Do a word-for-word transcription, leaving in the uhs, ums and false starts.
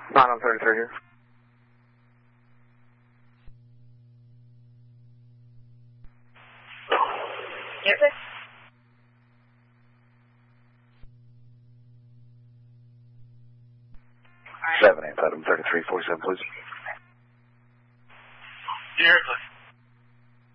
nine on thirty-three here. Yes, sir. Seven eight, item thirty-three forty-seven, please. Dear,